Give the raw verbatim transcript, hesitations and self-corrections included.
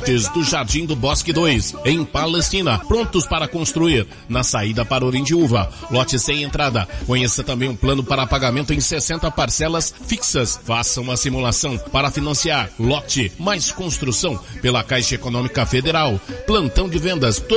lotes do Jardim do Bosque dois, em Palestina, prontos para construir, na saída para Orindiúva. Lote sem entrada. Conheça também um plano para pagamento em sessenta parcelas fixas. Faça uma simulação para financiar. Lote mais construção pela Caixa Econômica Federal. Plantão de vendas